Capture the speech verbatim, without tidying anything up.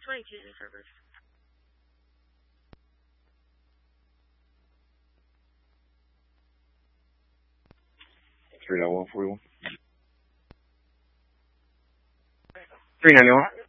twenty-two in service. three nine one forty-one. three ninety-one.